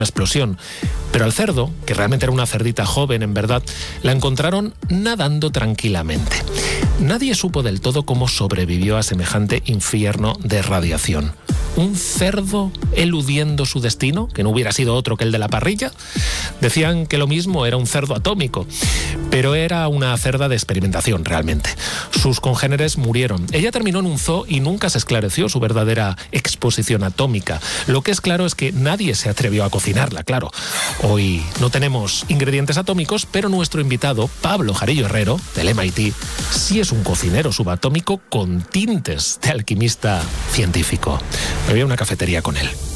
explosión. Pero al cerdo, que realmente era una cerdita joven en verdad, la encontraron nadando tranquilamente. Nadie supo del todo cómo sobrevivió a semejante infierno de radiación. ¿Un cerdo eludiendo su destino, que no hubiera sido otro que el de la parrilla? Decían que lo mismo era un cerdo atómico, pero era una cerda de experimentación realmente. Sus congéneres murieron. Ella terminó en un zoo y nunca se esclareció su verdadera exposición atómica. Lo que es claro es que nadie se atrevió a cocinarla, claro. Hoy no tenemos ingredientes atómicos, pero nuestro invitado, Pablo Jarillo Herrero, del MIT, sí es un cocinero subatómico con tintes de alquimista científico. Me voy a una cafetería con él.